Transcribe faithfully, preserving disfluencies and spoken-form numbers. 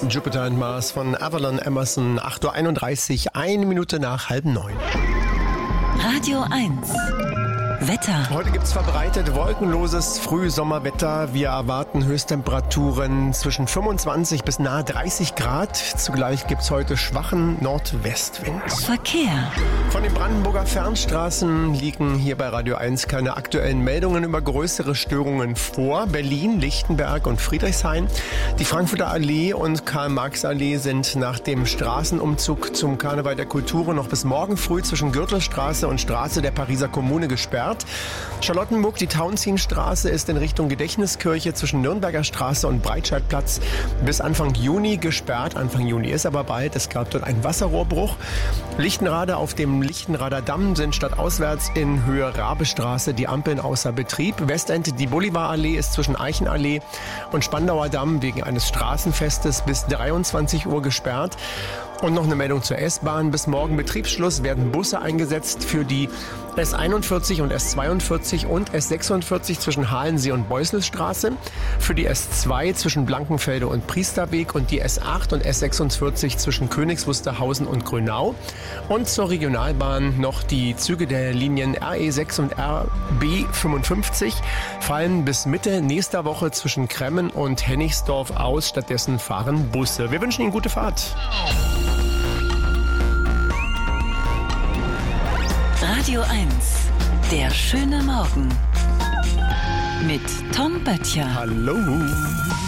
Jupiter and Mars von Avalon Emerson, acht Uhr einunddreißig, eine Minute nach halb neun. Radio eins. Wetter. Heute gibt es verbreitet wolkenloses Frühsommerwetter. Wir erwarten Höchsttemperaturen zwischen fünfundzwanzig bis nahe dreißig Grad. Zugleich gibt es heute schwachen Nordwestwind. Verkehr. Von den Brandenburger Fernstraßen liegen hier bei Radio eins keine aktuellen Meldungen über größere Störungen vor. Berlin, Lichtenberg und Friedrichshain. Die Frankfurter Allee und Karl-Marx-Allee sind nach dem Straßenumzug zum Karneval der Kulturen noch bis morgen früh zwischen Gürtelstraße und Straße der Pariser Kommune gesperrt. Charlottenburg, die Tauentzienstraße ist in Richtung Gedächtniskirche zwischen Nürnberger Straße und Breitscheidplatz bis Anfang Juni gesperrt. Anfang Juni ist aber bald. Es gab dort einen Wasserrohrbruch. Lichtenrade auf dem Lichtenrader Damm sind stadtauswärts in Höhe Rabestraße die Ampeln außer Betrieb. Westend die Bolivarallee ist zwischen Eichenallee und Spandauer Damm wegen eines Straßenfestes bis dreiundzwanzig Uhr gesperrt. Und noch eine Meldung zur S-Bahn. Bis morgen Betriebsschluss werden Busse eingesetzt für die S einundvierzig und S zweiundvierzig und S sechsundvierzig zwischen Halensee und Beuselsstraße, für die S zwei zwischen Blankenfelde und Priesterweg und die S acht und S sechsundvierzig zwischen Königs Wusterhausen und Grünau. Und zur Regionalbahn noch die Züge der Linien R E sechs und R B fünfundfünfzig fallen bis Mitte nächster Woche zwischen Kremmen und Hennigsdorf aus. Stattdessen fahren Busse. Wir wünschen Ihnen gute Fahrt. Radio eins. Der schöne Morgen. Mit Tom Böttcher. Hallo.